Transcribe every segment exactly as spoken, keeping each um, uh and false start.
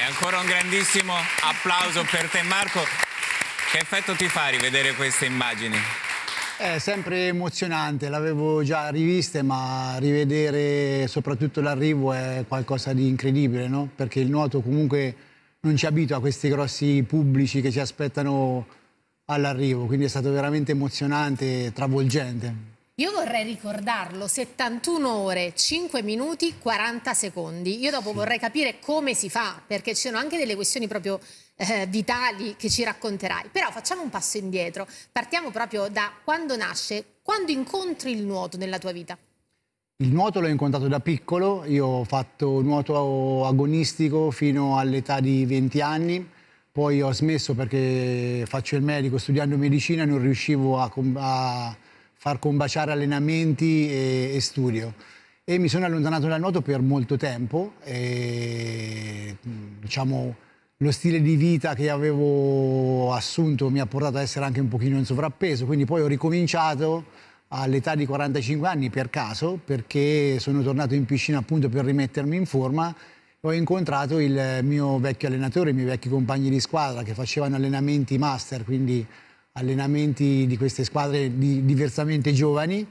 ancora un grandissimo applauso per te, Marco. Che effetto ti fa rivedere queste immagini? È sempre emozionante, l'avevo già riviste, ma rivedere soprattutto l'arrivo è qualcosa di incredibile, no? Perché il nuoto comunque non ci abitua a questi grossi pubblici che ci aspettano all'arrivo, quindi è stato veramente emozionante, travolgente. Io vorrei ricordarlo, settantuno ore, cinque minuti, quaranta secondi. Io dopo vorrei capire come si fa, perché ci sono anche delle questioni proprio eh, vitali che ci racconterai. Però facciamo un passo indietro, partiamo proprio da quando nasce, quando incontri il nuoto nella tua vita. Il nuoto l'ho incontrato da piccolo, io ho fatto nuoto agonistico fino all'età di venti anni, poi ho smesso perché faccio il medico, studiando medicina non riuscivo a... a far combaciare allenamenti e, e studio. E mi sono allontanato dal nuoto per molto tempo e, diciamo, lo stile di vita che avevo assunto mi ha portato ad essere anche un pochino in sovrappeso, quindi poi ho ricominciato all'età di quarantacinque anni per caso, perché sono tornato in piscina appunto per rimettermi in forma. Ho incontrato il mio vecchio allenatore, i miei vecchi compagni di squadra che facevano allenamenti master, quindi allenamenti di queste squadre di, diversamente giovani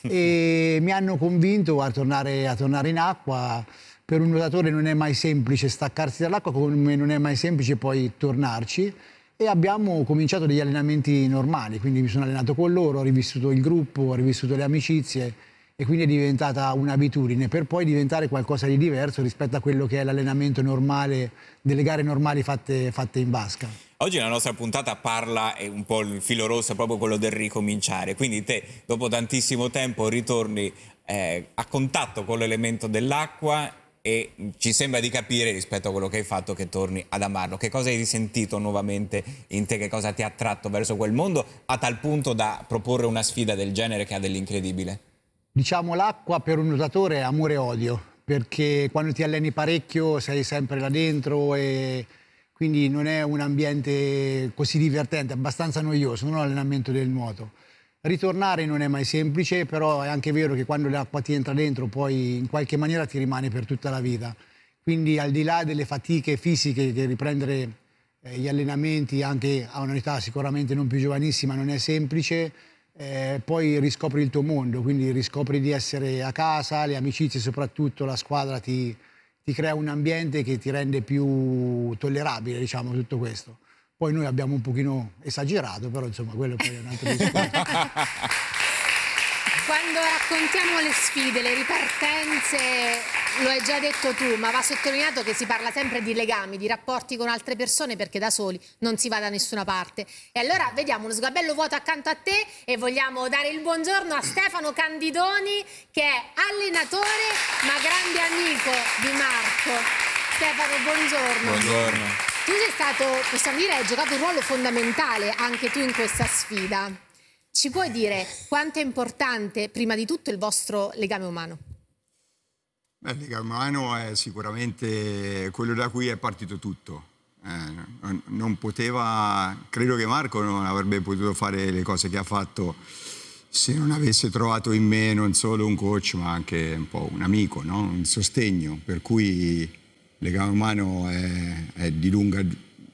e mi hanno convinto a tornare, a tornare in acqua. Per un nuotatore non è mai semplice staccarsi dall'acqua, come non è mai semplice poi tornarci, e abbiamo cominciato degli allenamenti normali, quindi mi sono allenato con loro, ho rivissuto il gruppo, ho rivissuto le amicizie e quindi è diventata un'abitudine per poi diventare qualcosa di diverso rispetto a quello che è l'allenamento normale, delle gare normali fatte, fatte in vasca. Oggi la nostra puntata parla, è un po' il filo rosso, è proprio quello del ricominciare, quindi te dopo tantissimo tempo ritorni eh, a contatto con l'elemento dell'acqua e ci sembra di capire rispetto a quello che hai fatto che torni ad amarlo. Che cosa hai risentito nuovamente in te, che cosa ti ha attratto verso quel mondo a tal punto da proporre una sfida del genere che ha dell'incredibile? Diciamo l'acqua per un nuotatore è amore e odio, perché quando ti alleni parecchio sei sempre là dentro e quindi non è un ambiente così divertente, è abbastanza noioso, non è l'allenamento del nuoto. Ritornare non è mai semplice, però è anche vero che quando l'acqua ti entra dentro poi in qualche maniera ti rimane per tutta la vita. Quindi al di là delle fatiche fisiche che riprendere eh, gli allenamenti anche a un'età sicuramente non più giovanissima non è semplice, eh, poi riscopri il tuo mondo, quindi riscopri di essere a casa, le amicizie soprattutto, la squadra ti... ti crea un ambiente che ti rende più tollerabile, diciamo, tutto questo. Poi noi abbiamo un pochino esagerato, però insomma quello poi è un altro discorso. Quando raccontiamo le sfide, le ripartenze, lo hai già detto tu, ma va sottolineato che si parla sempre di legami, di rapporti con altre persone, perché da soli non si va da nessuna parte. E allora vediamo uno sgabello vuoto accanto a te e vogliamo dare il buongiorno a Stefano Candidoni, che è allenatore ma grande amico di Marco. Stefano, buongiorno. Buongiorno. Tu sei stato, possiamo dire, hai giocato un ruolo fondamentale anche tu in questa sfida. Ci puoi dire quanto è importante, prima di tutto, il vostro legame umano? Beh, il legame umano è sicuramente quello da cui è partito tutto. Eh, non poteva, credo che Marco non avrebbe potuto fare le cose che ha fatto se non avesse trovato in me non solo un coach ma anche un po' un amico, no? Un sostegno, per cui il legame umano è, è di lunga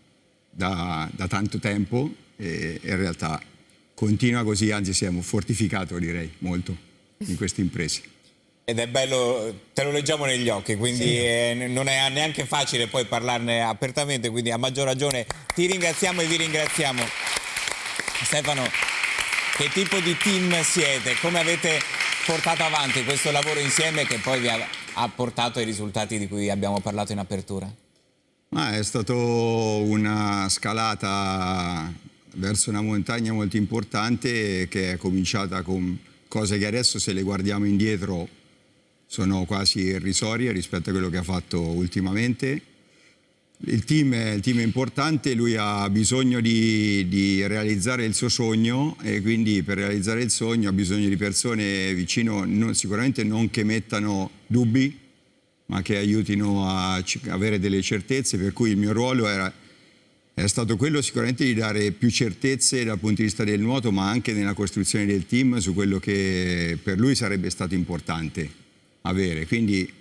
da, da tanto tempo e in realtà continua così, anzi siamo fortificato, direi, molto in queste imprese. Ed è bello, te lo leggiamo negli occhi, quindi sì. eh, non è neanche facile poi parlarne apertamente, quindi a maggior ragione ti ringraziamo e vi ringraziamo. Stefano, che tipo di team siete? Come avete portato avanti questo lavoro insieme che poi vi ha, ha portato ai risultati di cui abbiamo parlato in apertura? Ma è stata una scalata verso una montagna molto importante che è cominciata con cose che adesso, se le guardiamo indietro, sono quasi irrisorie rispetto a quello che ha fatto ultimamente. Il team è, il team è importante, lui ha bisogno di, di realizzare il suo sogno e quindi per realizzare il sogno ha bisogno di persone vicino, non, sicuramente non che mettano dubbi, ma che aiutino a avere delle certezze, per cui il mio ruolo era, è stato quello sicuramente di dare più certezze dal punto di vista del nuoto, ma anche nella costruzione del team su quello che per lui sarebbe stato importante avere. Quindi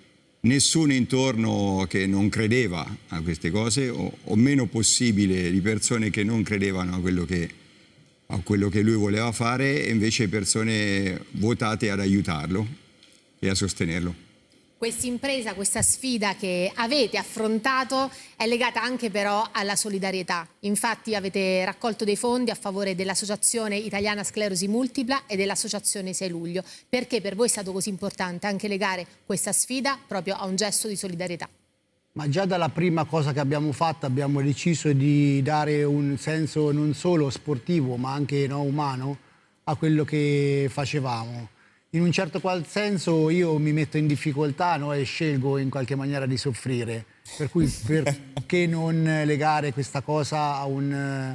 nessuno intorno che non credeva a queste cose, o, o meno possibile di persone che non credevano a quello che, a quello che lui voleva fare, e invece persone votate ad aiutarlo e a sostenerlo. Questa impresa, questa sfida che avete affrontato è legata anche però alla solidarietà. Infatti avete raccolto dei fondi a favore dell'Associazione Italiana Sclerosi Multipla e dell'Associazione sei luglio. Perché per voi è stato così importante anche legare questa sfida proprio a un gesto di solidarietà? Ma già dalla prima cosa che abbiamo fatto abbiamo deciso di dare un senso non solo sportivo ma anche, no, umano a quello che facevamo. In un certo qual senso io mi metto in difficoltà, no, e scelgo in qualche maniera di soffrire, per cui perché non legare questa cosa a un,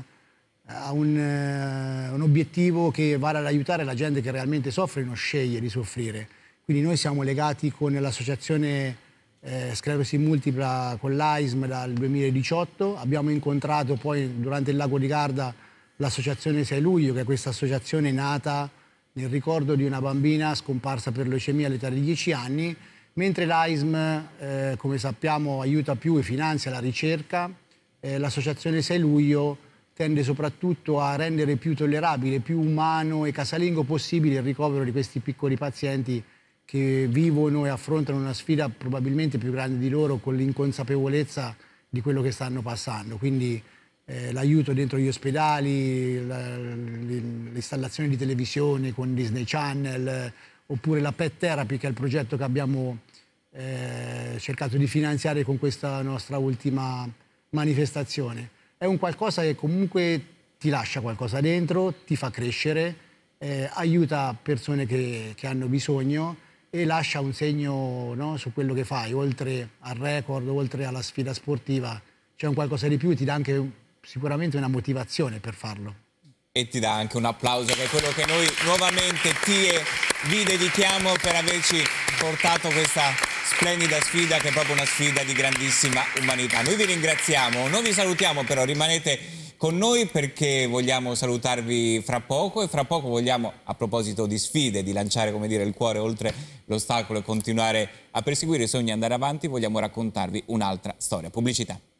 a un, un obiettivo che vada ad aiutare la gente che realmente soffre e non sceglie di soffrire. Quindi noi siamo legati con l'associazione eh, Sclerosi Multipla, con l'A I S M dal duemiladiciotto, abbiamo incontrato poi durante il Lago di Garda l'associazione sei luglio, che è questa associazione nata nel ricordo di una bambina scomparsa per leucemia all'età di dieci anni, mentre l'A I S M, eh, come sappiamo, aiuta più e finanzia la ricerca, eh, l'associazione sei luglio tende soprattutto a rendere più tollerabile, più umano e casalingo possibile il ricovero di questi piccoli pazienti che vivono e affrontano una sfida probabilmente più grande di loro, con l'inconsapevolezza di quello che stanno passando. Quindi Eh, l'aiuto dentro gli ospedali, l'installazione di televisione con Disney Channel, eh, oppure la Pet Therapy, che è il progetto che abbiamo eh, cercato di finanziare con questa nostra ultima manifestazione. È un qualcosa che comunque ti lascia qualcosa dentro, ti fa crescere, eh, aiuta persone che, che hanno bisogno e lascia un segno, no, su quello che fai. Oltre al record, oltre alla sfida sportiva, c'è un qualcosa di più, ti dà anche sicuramente una motivazione per farlo. E ti dà anche un applauso, che è quello che noi nuovamente ti e vi dedichiamo per averci portato questa splendida sfida, che è proprio una sfida di grandissima umanità. Noi vi ringraziamo, noi vi salutiamo, però rimanete con noi perché vogliamo salutarvi fra poco, e fra poco vogliamo, a proposito di sfide, di lanciare, come dire, il cuore oltre l'ostacolo e continuare a perseguire i sogni e andare avanti, vogliamo raccontarvi un'altra storia. Pubblicità.